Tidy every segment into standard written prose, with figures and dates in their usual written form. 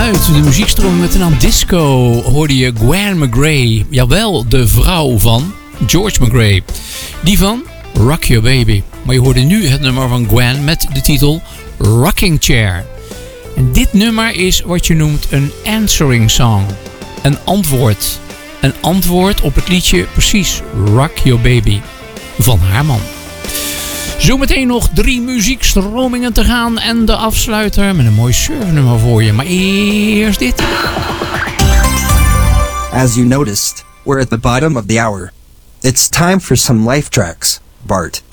Uit de muziekstroom met de naam Disco hoorde je Gwen McRae. Jawel, de vrouw van George McRae. Die van Rock Your Baby. Maar je hoorde nu het nummer van Gwen met de titel Rocking Chair. En dit nummer is wat je noemt een answering song. Een antwoord. Een antwoord op het liedje precies Rock Your Baby van haar man. Zometeen nog 3 muziekstromingen te gaan en de afsluiter met een mooi surfnummer voor je. Maar eerst dit. As you noticed, we're at the bottom of the hour. It's time for some life tracks, Bart.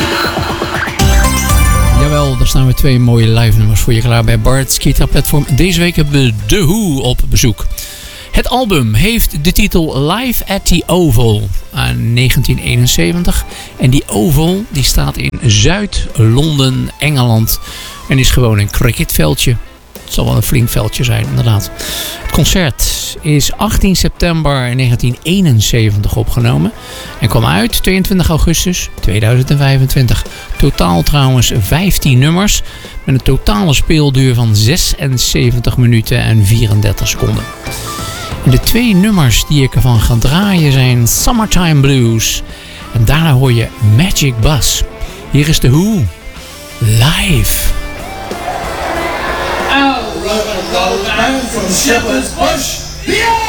Jawel, daar staan weer 2 mooie live nummers voor je klaar bij Bart's Guitar Platform. Deze week hebben we The Who op bezoek. Het album heeft de titel Live at the Oval aan 1971. En die Oval die staat in Zuid-Londen, Engeland. En is gewoon een cricketveldje. Het zal wel een flink veldje zijn, inderdaad. Het concert is 18 september 1971 opgenomen. En kwam uit 22 augustus 2025. Totaal trouwens 15 nummers. Met een totale speelduur van 76 minuten en 34 seconden. En de 2 nummers die ik ervan ga draaien zijn Summertime Blues. En daarna hoor je Magic Bus. Hier is The Who live. I'll run a road man from Shepherd's Bush. Yeah!